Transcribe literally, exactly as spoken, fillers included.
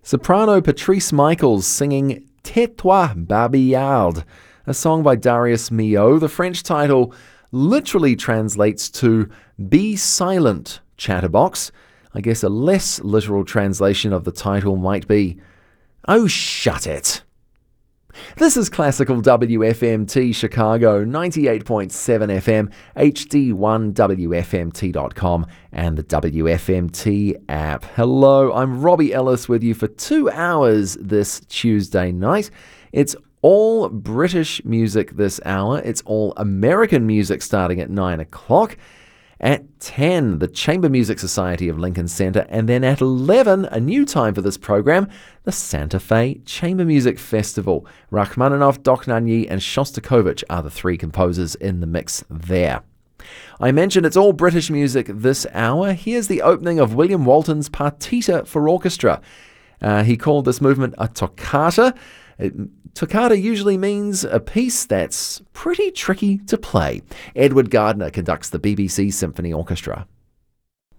Soprano Patrice Michaels singing Tais-toi, Babillarde, a song by Darius Milhaud. The French title literally translates to Be Silent, Chatterbox. I guess a less literal translation of the title might be Oh, shut it. This is Classical W F M T Chicago, ninety-eight point seven F M, H D one W F M T dot com, and the W F M T app. Hello, I'm Robbie Ellis with you for two hours this Tuesday night. It's all British music this hour. It's all American music starting at nine o'clock. At ten, the Chamber Music Society of Lincoln Center, and then at eleven, a new time for this program, the Santa Fe Chamber Music Festival. Rachmaninoff, Dochnanyi, and Shostakovich are the three composers in the mix there. I mentioned it's all British music this hour. Here's the opening of William Walton's Partita for Orchestra. Uh, he called this movement a toccata. It, toccata usually means a piece that's pretty tricky to play. Edward Gardner conducts the B B C Symphony Orchestra.